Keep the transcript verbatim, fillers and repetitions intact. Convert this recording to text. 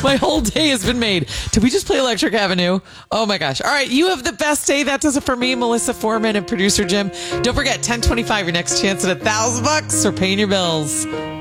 My whole day has been made. Did we just play Electric Avenue? Oh my gosh. All right. You have the best day. That does it for me, Melissa Foreman and producer Jim. Don't forget, ten twenty-five, your next chance at a thousand bucks for paying your bills.